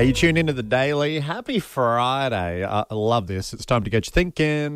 Are you tuned into the Daily? Happy Friday. I love this. It's time to get you thinking.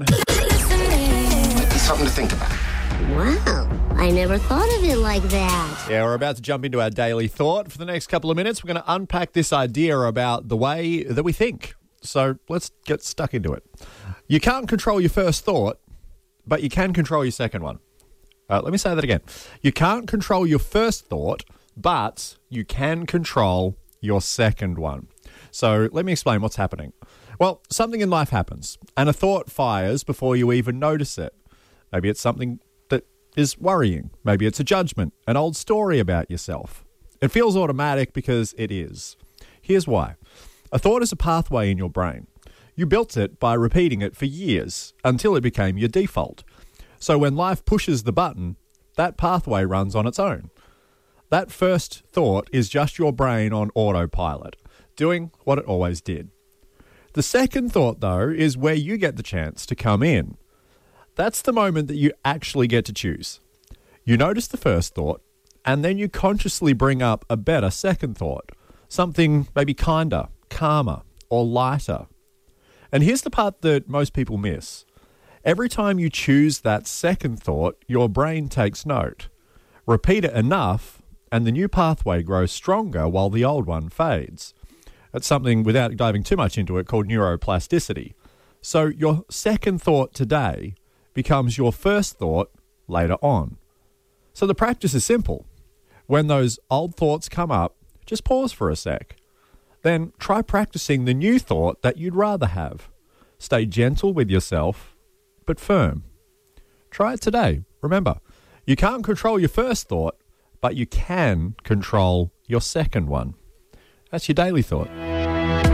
Something to think about. Wow, I never thought of it like that. Yeah, we're about to jump into our daily thought. For the next couple of minutes, we're going to unpack this idea about the way that we think. So let's get stuck into it. You can't control your first thought, but you can control your second one. Let me say that again. You can't control your first thought, but you can control your second one. So let me explain what's happening. Well, something in life happens, and a thought fires before you even notice it. Maybe it's something that is worrying. Maybe it's a judgment, an old story about yourself. It feels automatic because it is. Here's why. A thought is a pathway in your brain. You built it by repeating it for years until it became your default. So when life pushes the button, that pathway runs on its own. That first thought is just your brain on autopilot, doing what it always did. The second thought, though, is where you get the chance to come in. That's the moment that you actually get to choose. You notice the first thought, and then you consciously bring up a better second thought, something maybe kinder, calmer, or lighter. And here's the part that most people miss. Every time you choose that second thought, your brain takes note. Repeat it enough, and the new pathway grows stronger while the old one fades. That's something, without diving too much into it, called neuroplasticity. So your second thought today becomes your first thought later on. So the practice is simple. When those old thoughts come up, just pause for a sec. Then try practicing the new thought that you'd rather have. Stay gentle with yourself, but firm. Try it today. Remember, you can't control your first thought, but you can control your second one. That's your daily thought.